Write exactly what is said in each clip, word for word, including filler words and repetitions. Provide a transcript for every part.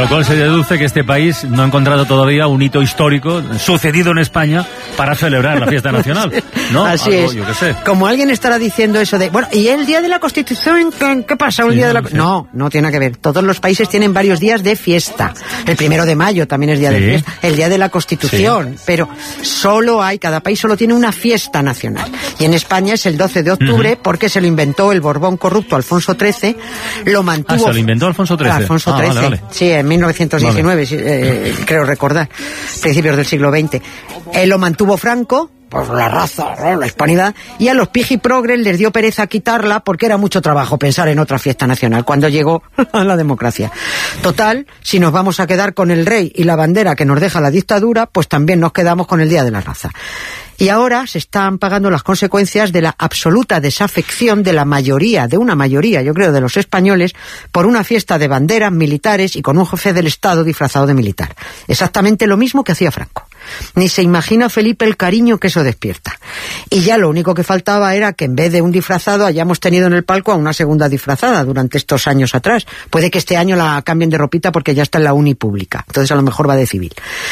lo cual se deduce que este país no ha encontrado todavía un hito histórico sucedido en España para celebrar la fiesta nacional, ¿no? Así Algo, es. yo qué sé. Como alguien estará diciendo eso de, bueno, ¿y el día de la Constitución? ¿Qué, qué pasa? ¿Un Sí, día de la... no sé. No, no tiene nada que ver. Todos los países tienen varios días de fiesta. El primero de mayo también es día Sí. de fiesta. El día de la Constitución. Sí. Pero solo hay, cada país solo tiene una fiesta nacional. Y en España es el doce de octubre, uh-huh. porque se lo inventó el Borbón corrupto Alfonso trece. Lo mantuvo... Ah, se lo inventó Alfonso trece. Alfonso ah, trece. Vale, vale. Sí, en mil novecientos diecinueve, vale. eh, creo recordar. Principios del siglo veinte. Él lo mantuvo Franco, por la raza, ¿no? La hispanidad, y a los pijiprogres les dio pereza quitarla porque era mucho trabajo pensar en otra fiesta nacional cuando llegó a la democracia. Total, si nos vamos a quedar con el rey y la bandera que nos deja la dictadura, pues también nos quedamos con el Día de la Raza. Y ahora se están pagando las consecuencias de la absoluta desafección de la mayoría, de una mayoría, yo creo, de los españoles, por una fiesta de banderas militares y con un jefe del Estado disfrazado de militar. Exactamente lo mismo que hacía Franco. Ni se imagina Felipe el cariño que eso despierta. Y ya lo único que faltaba era que en vez de un disfrazado hayamos tenido en el palco a una segunda disfrazada durante estos años atrás. Puede que este año la cambien de ropita porque ya está en la uni pública. Entonces a lo mejor va de civil.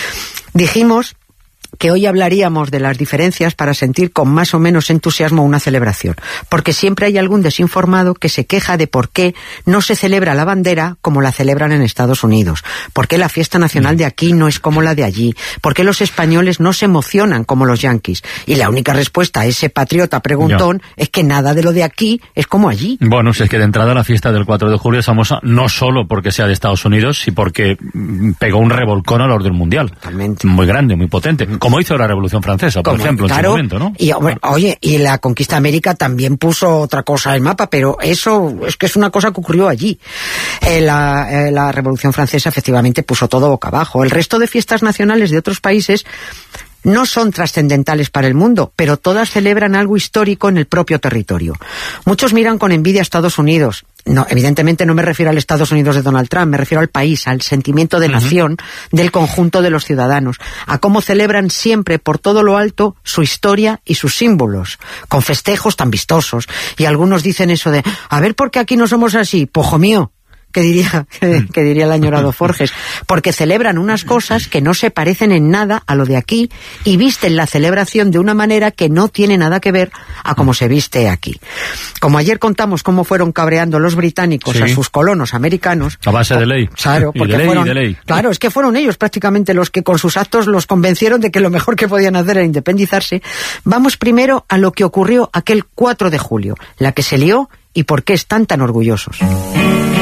Dijimos que hoy hablaríamos de las diferencias para sentir con más o menos entusiasmo una celebración, porque siempre hay algún desinformado que se queja de por qué no se celebra la bandera como la celebran en Estados Unidos, por qué la fiesta nacional de aquí no es como la de allí, por qué los españoles no se emocionan como los yanquis, y la única respuesta a ese patriota preguntón ya. es que nada de lo de aquí es como allí. Bueno, si es que de entrada la fiesta del cuatro de julio es famosa no solo porque sea de Estados Unidos, sino porque pegó un revolcón al orden mundial. Totalmente. Muy grande, muy potente. Como hizo la Revolución Francesa, por como, ejemplo, claro, en su momento, ¿no? Y, bueno, oye, y la conquista de América también puso otra cosa en el mapa, pero eso es que es una cosa que ocurrió allí. Eh, la, eh, la Revolución Francesa efectivamente puso todo boca abajo. El resto de fiestas nacionales de otros países no son trascendentales para el mundo, pero todas celebran algo histórico en el propio territorio. Muchos miran con envidia a Estados Unidos. No, evidentemente no me refiero al Estados Unidos de Donald Trump, me refiero al país, al sentimiento de nación uh-huh. del conjunto de los ciudadanos, a cómo celebran siempre por todo lo alto su historia y sus símbolos, con festejos tan vistosos. Y algunos dicen eso de, a ver por qué aquí no somos así, pojo mío. Que diría, que, que diría el añorado Forges, porque celebran unas cosas que no se parecen en nada a lo de aquí y visten la celebración de una manera que no tiene nada que ver a cómo se viste aquí. Como ayer contamos cómo fueron cabreando los británicos sí. a sus colonos americanos. A base de ley. Claro, porque y de ley, fueron, y de ley. Claro, es que fueron ellos prácticamente los que con sus actos los convencieron de que lo mejor que podían hacer era independizarse. Vamos primero a lo que ocurrió aquel cuatro de julio, la que se lió y por qué están tan orgullosos.